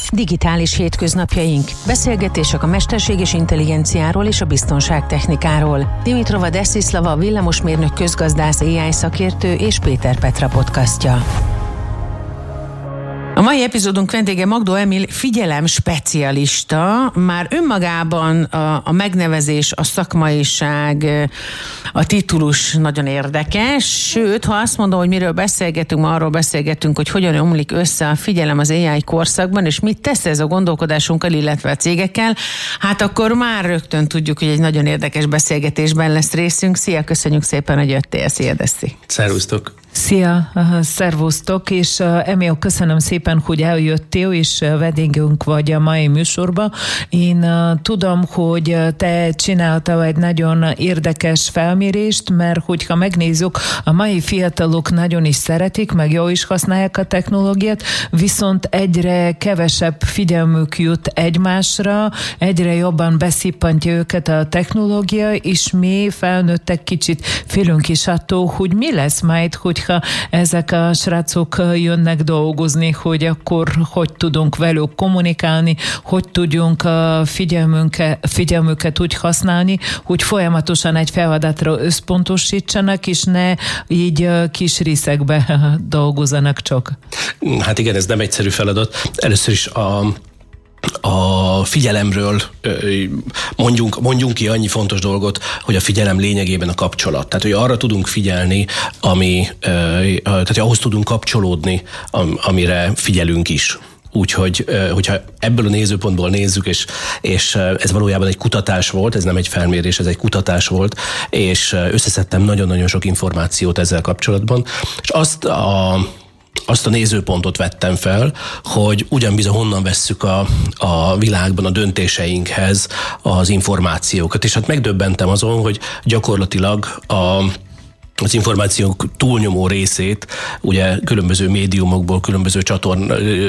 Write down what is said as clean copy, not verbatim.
Digitális hétköznapjaink. Beszélgetések a mesterséges intelligenciáról és a biztonságtechnikáról. Dimitrova Desislava, villamosmérnök, közgazdász, AI szakértő és Péter Petra podcastja. A mai epizódunk vendége Magdó Emil figyelem specialista. Már önmagában a megnevezés, a szakmaiság, a titulus nagyon érdekes. Sőt, ha azt mondom, hogy miről beszélgetünk, ma arról beszélgetünk, hogy hogyan omlik össze a figyelem az AI korszakban, és mit tesz ez a gondolkodásunkkal, illetve a cégekkel, hát akkor már rögtön tudjuk, hogy egy nagyon érdekes beszélgetésben lesz részünk. Szia, köszönjük szépen, hogy jöttél. Szia, Deszi. Szervusztok. Szia, szervusztok, és Emil, köszönöm szépen, hogy eljöttél, és vendégünk vagy a mai műsorban. Én tudom, hogy te csináltál egy nagyon érdekes felmérést, mert hogyha megnézzük, a mai fiatalok nagyon is szeretik, meg jól is használják a technológiát, viszont egyre kevesebb figyelmük jut egymásra, egyre jobban beszippantja őket a technológia, és mi felnőttek kicsit félünk is attól, hogy mi lesz majd, hogyha ezek a srácok jönnek dolgozni, hogy akkor hogy tudunk velük kommunikálni, hogy tudjunk a figyelmüket úgy használni, hogy folyamatosan egy feladatra összpontosítsanak, és ne így kis részekbe dolgozzanak csak. Hát igen, ez nem egyszerű feladat. Először is a figyelemről mondjunk ki annyi fontos dolgot, hogy a figyelem lényegében a kapcsolat. Tehát, hogy arra tudunk figyelni, tehát ahhoz tudunk kapcsolódni, amire figyelünk is. Úgyhogy, hogyha ebből a nézőpontból nézzük, és ez valójában egy kutatás volt, ez nem egy felmérés, ez egy kutatás volt, és összeszedtem nagyon-nagyon sok információt ezzel kapcsolatban, és azt a nézőpontot vettem fel, hogy ugyanbizony honnan vesszük a világban a döntéseinkhez az információkat. És hát megdöbbentem azon, hogy gyakorlatilag az információk túlnyomó részét ugye különböző médiumokból, különböző